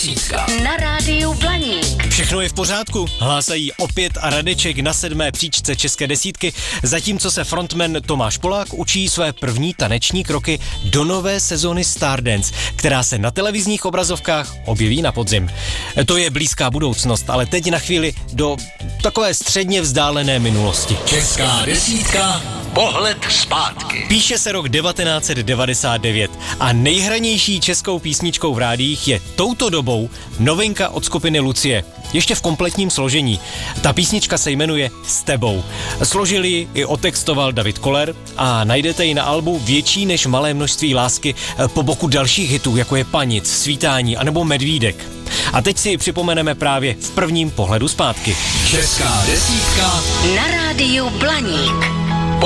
desítka. Na rádiu Blaník. Všechno je v pořádku, hlásají opět a Radeček na 7. příčce české desítky, zatímco se frontman Tomáš Polák učí své první taneční kroky do nové sezony Stardance, která se na televizních obrazovkách objeví na podzim. To je blízká budoucnost, ale teď na chvíli do takové středně vzdálené minulosti. Česká desítka. Pohled zpátky. Píše se rok 1999 a nejhranější českou písničkou v rádiích je touto dobou novinka od skupiny Lucie. Ještě v kompletním složení. Ta písnička se jmenuje S tebou. Složil ji i otextoval David Koller a najdete ji na albu Větší než malé množství lásky po boku dalších hitů, jako je Panic, Svítání anebo Medvídek. A teď si ji připomeneme právě v prvním pohledu zpátky. Česká desítka. Na rádiu Blaník.